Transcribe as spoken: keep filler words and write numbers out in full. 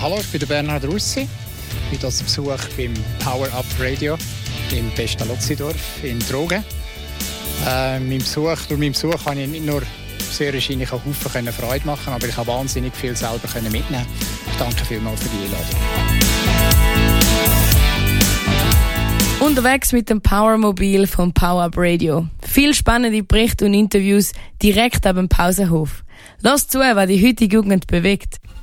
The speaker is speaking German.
Hallo, ich bin der Bernhard Russi. Ich bin als Besuch beim Power Up Radio im Pestalozzi-Dorf in Trogen. Äh, mein Besuch, durch meinen Besuch konnte ich nicht nur sehr wahrscheinlich auch Haufen Freude machen, aber ich konnte wahnsinnig viel selber mitnehmen. Ich danke vielmals für die Einladung. Unterwegs mit dem Powermobil vom Power Up Radio. Viel spannende Berichte und Interviews direkt ab dem Pausenhof. Lass zu, was die heutige Jugend bewegt.